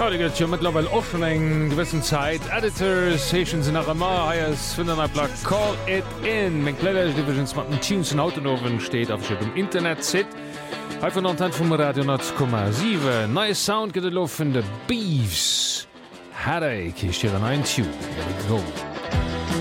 Gët jo mittlerwe och schon eng gewissen Zeit. Editors Sessions in Aramar heiers vun der Black Call it in. Mg Players Divisions mat Teams in Autonowen steht auf dem Internet sit. Einfach an vum Radio 10,7. Neue Sound gët lo vun de Beefs. Headache is hier an ein Tune. There we go.